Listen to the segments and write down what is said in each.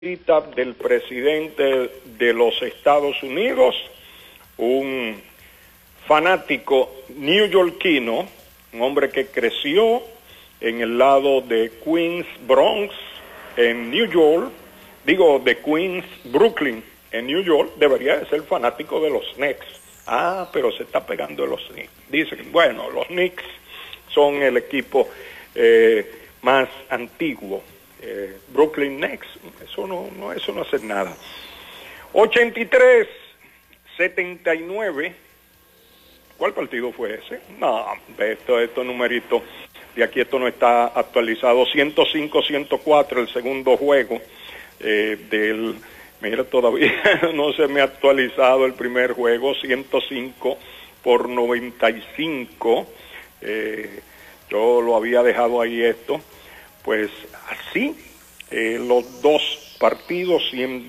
visita del presidente de los Estados Unidos, un fanático neoyorquino, un hombre que creció en el lado de Queens, Bronx, en New York, de Queens, Brooklyn, en New York, debería de ser fanático de los Knicks. Ah, pero se está pegando de los Knicks. Dicen, bueno, los Knicks son el equipo más antiguo. Brooklyn Knicks, eso no hace nada. 83-79, ¿cuál partido fue ese? No, estos numeritos de aquí, esto no está actualizado. 105-104 el segundo juego mira, todavía no se me ha actualizado el primer juego. 105-95, yo lo había dejado ahí esto. Pues así, los dos partidos,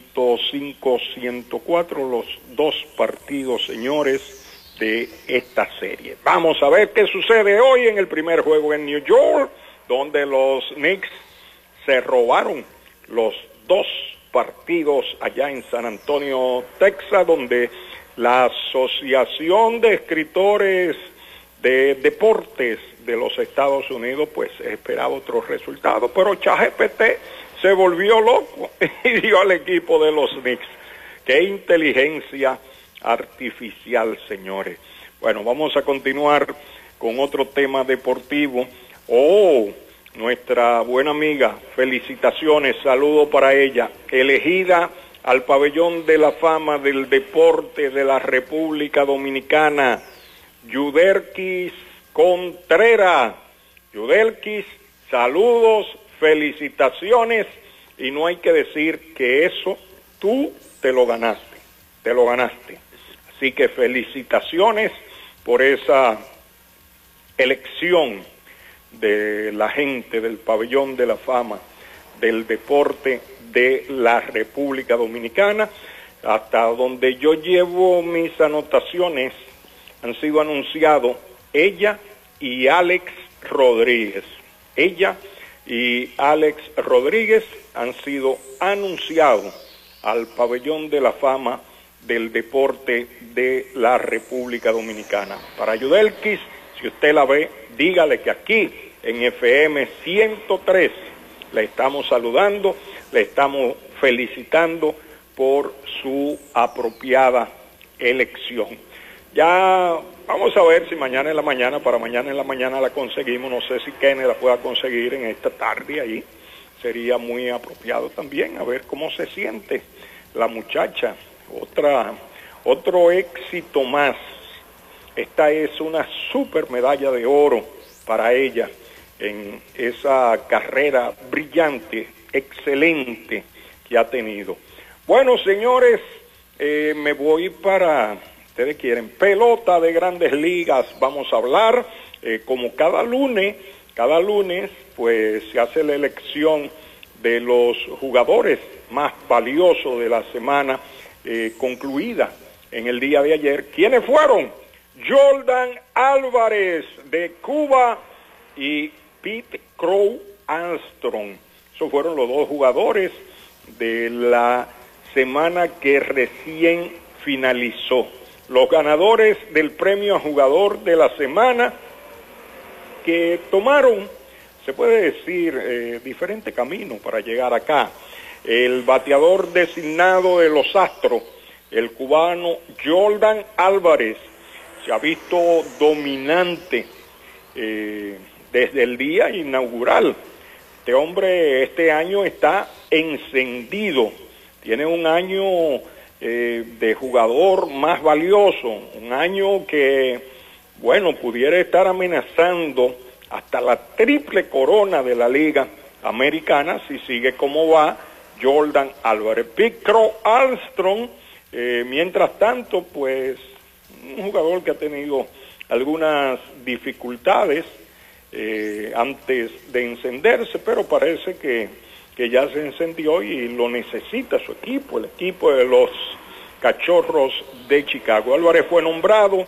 105-104, los dos partidos, señores, de esta serie. Vamos a ver qué sucede hoy en el primer juego en New York, donde los Knicks se robaron los dos partidos allá en San Antonio, Texas, donde la Asociación de Escritores de Deportes de los Estados Unidos pues esperaba otro resultado, pero ChatGPT se volvió loco y dio al equipo de los Knicks. ¡Qué inteligencia artificial, señores! Bueno, vamos a continuar con otro tema deportivo. Nuestra buena amiga, felicitaciones, saludo para ella, elegida al pabellón de la fama del deporte de la República Dominicana, Yudelkis Contreras. Yudelkis, saludos, felicitaciones, y no hay que decir que eso tú te lo ganaste. Así que felicitaciones por esa elección de la gente del pabellón de la fama del deporte de la República Dominicana. Hasta donde yo llevo mis anotaciones, han sido anunciados ella y Alex Rodríguez. Ella y Alex Rodríguez han sido anunciados al pabellón de la fama del deporte de la República Dominicana. Para Yudelkis, si usted la ve, dígale que aquí en FM 103 le estamos saludando, le estamos felicitando por su apropiada elección. Ya vamos a ver si mañana en la mañana la conseguimos. No sé si Kenneth la pueda conseguir en esta tarde ahí. Sería muy apropiado también, a ver cómo se siente la muchacha. Otro éxito más. Esta es una super medalla de oro para ella en esa carrera brillante, excelente que ha tenido. Bueno, señores, me voy para, ustedes quieren, pelota de Grandes Ligas. Vamos a hablar, como cada lunes, pues se hace la elección de los jugadores más valiosos de la semana concluida en el día de ayer. ¿Quiénes fueron? Jordan Álvarez de Cuba y Pete Crow Armstrong. Esos fueron los dos jugadores de la semana que recién finalizó. Los ganadores del premio a jugador de la semana, que tomaron, se puede decir, diferentes caminos para llegar acá. El bateador designado de los Astros, el cubano Jordan Álvarez, se ha visto dominante desde el día inaugural. Este hombre este año está encendido, tiene un año de jugador más valioso, un año que, bueno, pudiera estar amenazando hasta la triple corona de la Liga Americana si sigue como va Jordan Álvarez. Pete Crow Armstrong, mientras tanto, pues, un jugador que ha tenido algunas dificultades antes de encenderse, pero parece que ya se encendió y lo necesita su equipo, el equipo de los Cachorros de Chicago. Álvarez fue nombrado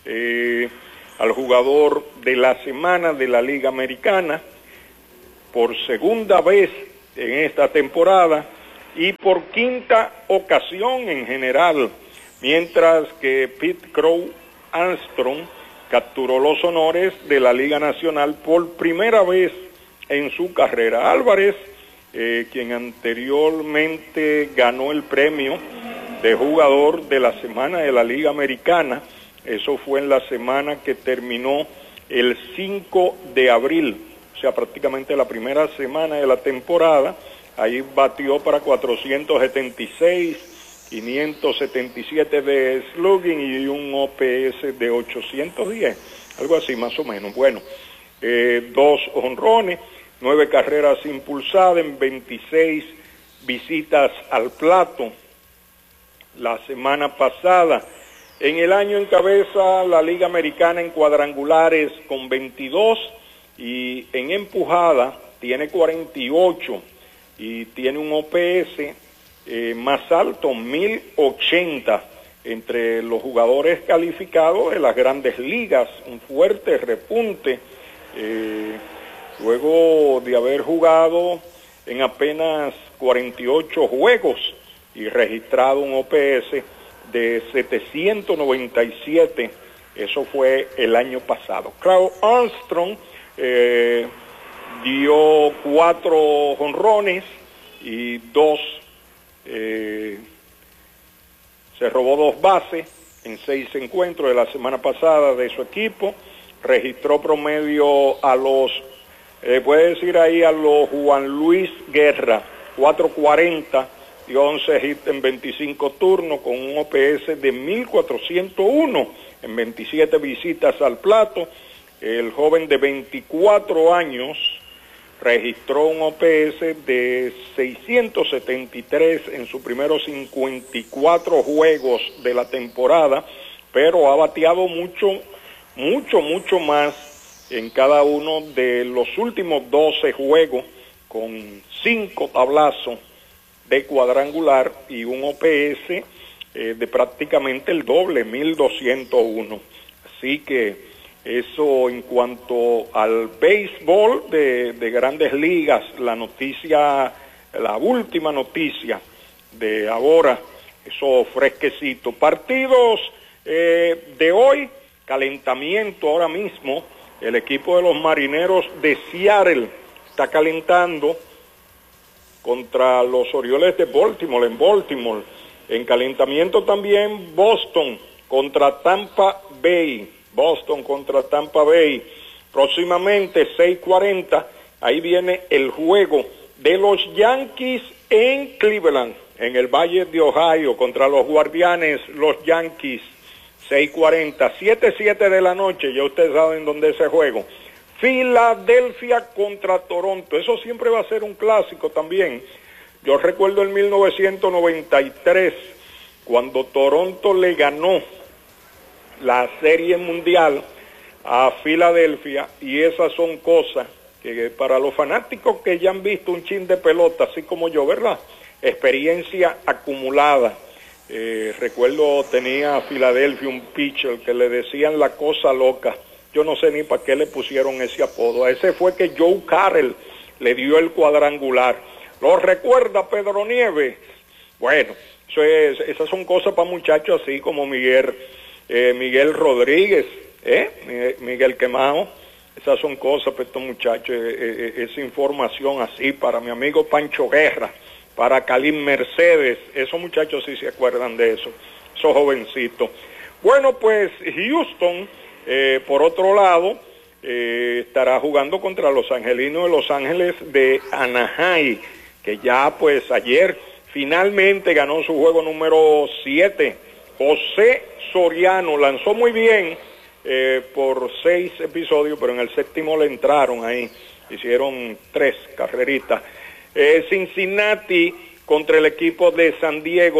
al jugador de la semana de la Liga Americana por segunda vez en esta temporada y por quinta ocasión en general, mientras que Pete Crow Armstrong capturó los honores de la Liga Nacional por primera vez en su carrera. Álvarez, quien anteriormente ganó el premio de jugador de la semana de la Liga Americana, eso fue en la semana que terminó el 5 de abril, o sea, prácticamente la primera semana de la temporada. Ahí batió para 476, 577 de slugging y un OPS de 810, algo así más o menos. Bueno, 2 jonrones, 9 carreras impulsadas en 26 visitas al plato. La semana pasada, en el año encabeza la Liga Americana en cuadrangulares con 22 y en empujada tiene 48 y tiene un OPS más alto, 1080, entre los jugadores calificados de las grandes ligas, un fuerte repunte. Luego de haber jugado en apenas 48 juegos y registrado un OPS de 797, eso fue el año pasado. Crow Armstrong dio 4 jonrones y 2, se robó 2 bases en 6 encuentros de la semana pasada de su equipo, registró promedio a los puede decir ahí a los Juan Luis Guerra, 440 y 11 hits en 25 turnos con un OPS de 1401 en 27 visitas al plato. El joven de 24 años registró un OPS de 673 en sus primeros 54 juegos de la temporada, pero ha bateado mucho más en cada uno de los últimos 12 juegos, con 5 tablazos de cuadrangular y un OPS de prácticamente el doble, 1201. Así que eso en cuanto al béisbol de Grandes Ligas, la última noticia de ahora, eso fresquecito. Partidos de hoy, calentamiento ahora mismo. El equipo de los Marineros de Seattle está calentando contra los Orioles de Baltimore, en Baltimore. En calentamiento también Boston contra Tampa Bay. Boston contra Tampa Bay. Próximamente, 6:40, ahí viene el juego de los Yankees en Cleveland, en el Valle de Ohio, contra los Guardianes, los Yankees. 6:40, 7 de la noche, ya ustedes saben dónde es ese juego. Filadelfia contra Toronto, eso siempre va a ser un clásico también. Yo recuerdo en 1993, cuando Toronto le ganó la Serie Mundial a Filadelfia, y esas son cosas que para los fanáticos que ya han visto un chin de pelota, así como yo, ¿verdad? Experiencia acumulada. Recuerdo tenía a Filadelfia un pitcher que le decían la cosa loca. Yo no sé ni para qué le pusieron ese apodo. A ese fue que Joe Carroll le dio el cuadrangular. ¿Lo recuerda Pedro Nieves? Bueno, esas son cosas para muchachos así como Miguel Rodríguez, Miguel Quemao. Esas son cosas para estos muchachos, esa información así para mi amigo Pancho Guerra, para Kalim Mercedes, esos muchachos sí se acuerdan de eso, esos jovencitos. Bueno, pues Houston, por otro lado, estará jugando contra los Angelinos de Los Ángeles de Anaheim, que ya pues ayer finalmente ganó su juego número 7. José Soriano lanzó muy bien por 6 episodios, pero en el séptimo le entraron ahí, hicieron 3 carreritas. Cincinnati contra el equipo de San Diego,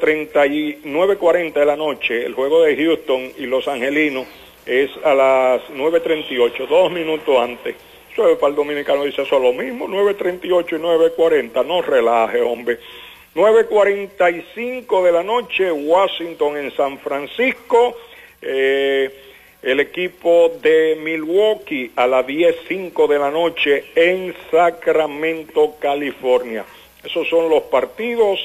9:40 de la noche. El juego de Houston y los Angelinos es a las 9:38, 2 minutos antes. Eso es para el dominicano, dice eso lo mismo, 9:38 y 9:40, no relaje, hombre. 9:45 de la noche, Washington en San Francisco. El equipo de Milwaukee a las 10:05 de la noche en Sacramento, California. Esos son los partidos